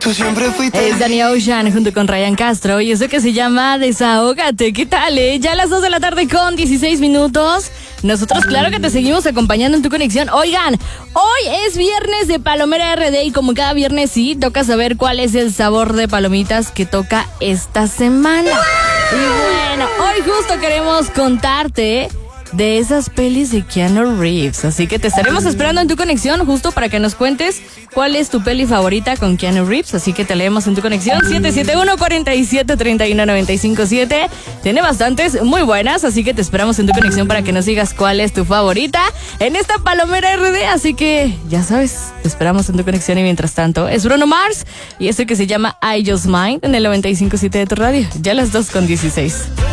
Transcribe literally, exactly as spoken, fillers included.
Tú siempre fuiste. Es Danny Ocean junto con Ryan Castro y eso que se llama Desahógate. ¿Qué tal, eh? Ya a las dos de la tarde con dieciséis minutos. Nosotros claro que te seguimos acompañando en tu conexión. Oigan, hoy es viernes de Palomera R D y como cada viernes sí, toca saber cuál es el sabor de palomitas que toca esta semana. Y bueno, hoy justo queremos contarte de esas pelis de Keanu Reeves. Así que te estaremos esperando en tu conexión justo para que nos cuentes cuál es tu peli favorita con Keanu Reeves. Así que te leemos en tu conexión siete siete uno, cuatro siete, tres uno nueve cinco siete. Tiene bastantes muy buenas, así que te esperamos en tu conexión para que nos digas cuál es tu favorita en esta Palomera R D. Así que ya sabes, te esperamos en tu conexión y mientras tanto es Bruno Mars y este que se llama I Just Mind en el noventa y cinco punto siete de tu radio. Ya las dos con dieciséis.